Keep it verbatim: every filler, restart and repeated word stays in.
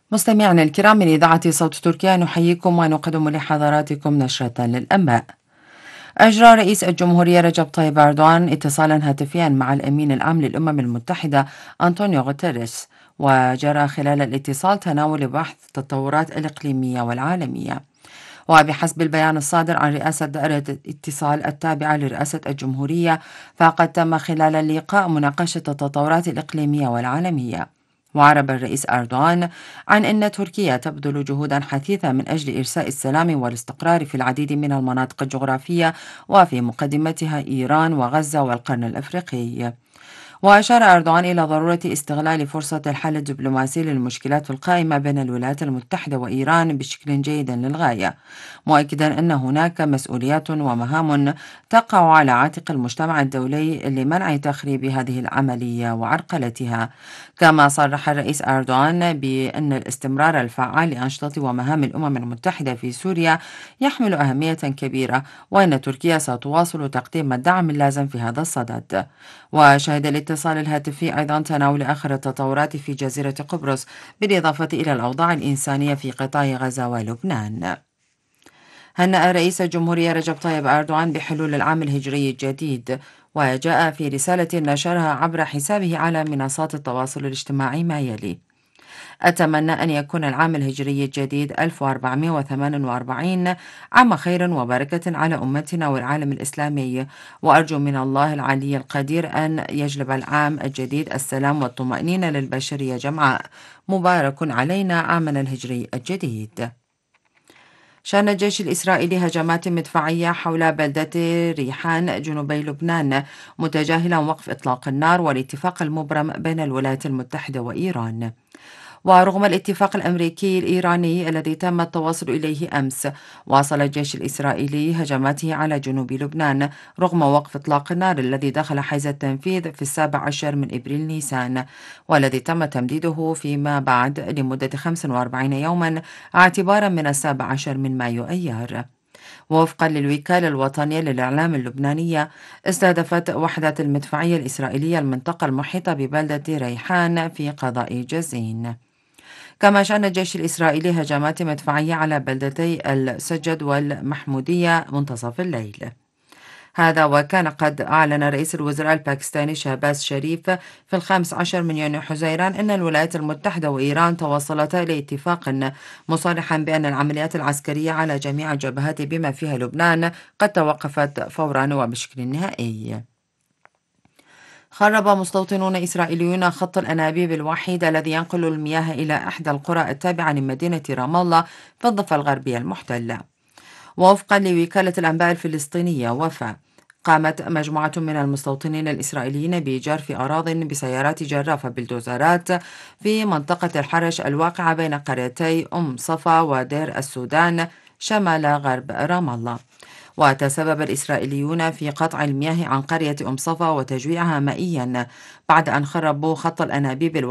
مستمعينا الكرام من إذاعة صوت تركيا نحييكم ونقدم لحضراتكم نشرة للأنباء. أجرى رئيس الجمهورية رجب طيب أردوغان اتصالا هاتفيا مع الأمين العام للأمم المتحدة أنطونيو غوتيريس، وجرى خلال الاتصال تناول بحث التطورات الإقليمية والعالمية. وبحسب البيان الصادر عن رئاسة دائرة الاتصال التابعة لرئاسة الجمهورية، فقد تم خلال اللقاء مناقشة التطورات الإقليمية والعالمية. وعرب الرئيس أردوغان عن أن تركيا تبذل جهودا حثيثة من أجل إرساء السلام والاستقرار في العديد من المناطق الجغرافية، وفي مقدمتها إيران وغزة والقرن الأفريقي. وأشار أردوغان إلى ضرورة استغلال فرصة الحل الدبلوماسي للمشكلات القائمة بين الولايات المتحدة وإيران بشكل جيد للغاية، مؤكدا أن هناك مسؤوليات ومهام تقع على عاتق المجتمع الدولي لمنع تخريب هذه العملية وعرقلتها. كما صرح الرئيس أردوغان بأن الاستمرار الفعال لأنشطة ومهام الأمم المتحدة في سوريا يحمل أهمية كبيرة، وأن تركيا ستواصل تقديم الدعم اللازم في هذا الصدد. وشهد الاتصال الهاتفي أيضا تناول آخر التطورات في جزيرة قبرص، بالإضافة إلى الأوضاع الإنسانية في قطاع غزة ولبنان. هنأ رئيس الجمهورية رجب طيب أردوغان بحلول العام الهجري الجديد، وجاء في رسالة نشرها عبر حسابه على منصات التواصل الاجتماعي ما يلي: أتمنى أن يكون العام الهجري الجديد ألف وأربعمائة وثمانية وأربعين عام خير وبركة على أمتنا والعالم الإسلامي، وأرجو من الله العلي القدير أن يجلب العام الجديد السلام والطمأنينة للبشرية جمعاء. مبارك علينا عامنا الهجري الجديد. شن الجيش الإسرائيلي هجمات مدفعية حول بلدة ريحان جنوبي لبنان، متجاهلا وقف إطلاق النار والاتفاق المبرم بين الولايات المتحدة وإيران. ورغم الاتفاق الأمريكي الإيراني الذي تم التوصل إليه أمس، واصل الجيش الإسرائيلي هجماته على جنوب لبنان رغم وقف إطلاق النار الذي دخل حيز التنفيذ في السابع عشر من إبريل نيسان، والذي تم تمديده فيما بعد لمدة خمس وأربعين يوما اعتبارا من السابع عشر من مايو أيار. ووفقا للوكالة الوطنية للإعلام اللبنانية، استهدفت وحدات المدفعية الإسرائيلية المنطقة المحيطة ببلدة ريحان في قضاء جزين. كما شن الجيش الإسرائيلي هجمات مدفعية على بلدتي السجد والمحمودية منتصف الليل. هذا وكان قد أعلن رئيس الوزراء الباكستاني شهباز شريف في الخامس عشر من يونيو حزيران أن الولايات المتحدة وإيران توصلتا إلى اتفاق، مصرحا بأن العمليات العسكرية على جميع الجبهات بما فيها لبنان قد توقفت فورا وبشكل نهائي. خرب مستوطنون إسرائيليون خط الأنابيب الوحيد الذي ينقل المياه إلى إحدى القرى التابعة لمدينة رام الله في الضفة الغربية المحتلة. ووفقا لوكالة الأنباء الفلسطينية وفا، قامت مجموعة من المستوطنين الإسرائيليين بإيجار في أراضٍ بسيارات جرافة بالدوزرات في منطقة الحرش الواقعة بين قريتي أم صفا ودير السودان شمال غرب رام الله. وتسبب الإسرائيليون في قطع المياه عن قرية أم صفا وتجويعها مائيا بعد أن خربوا خط الأنابيب